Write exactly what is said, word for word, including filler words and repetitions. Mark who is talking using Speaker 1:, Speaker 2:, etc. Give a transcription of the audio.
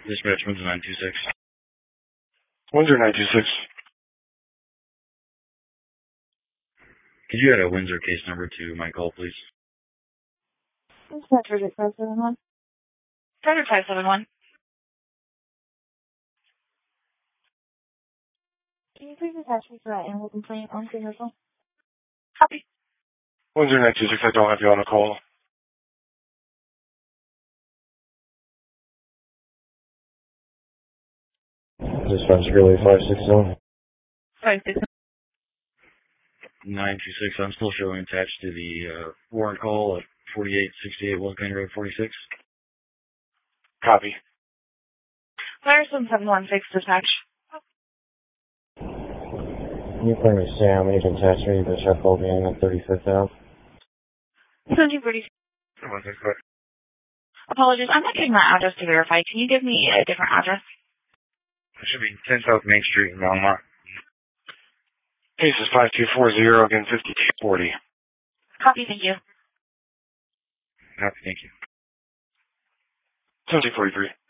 Speaker 1: Dispatch Windsor nine two six.
Speaker 2: Windsor nine two six.
Speaker 1: Could you add a Windsor case number to my call, please?
Speaker 3: Dispatch Project five seven one.
Speaker 4: Project five seven one.
Speaker 3: Can you please attach me to that animal complaint on rehearsal?
Speaker 4: Copy.
Speaker 2: Windsor nine two six, I don't have you on a call.
Speaker 5: Dispatch Relay five six zero.
Speaker 4: Five six.
Speaker 1: nine two six, I'm still showing attached to the uh, warrant call at forty-eight sixty-eight West County Road forty-six.
Speaker 2: Copy.
Speaker 4: Fire seven seven one six dispatch.
Speaker 5: You can me Sam, Agent Thatcher, the Chef Hogan at thirty-fifth Ave.
Speaker 4: seventeen thirty. Apologies, I'm not getting my address to verify. Can you give me a different address?
Speaker 1: It should be ten South Main Street in Belmont.
Speaker 2: Case is five two four zero, again fifty-two forty.
Speaker 4: Copy, thank you.
Speaker 1: Happy, thank you.
Speaker 2: seventeen forty-three.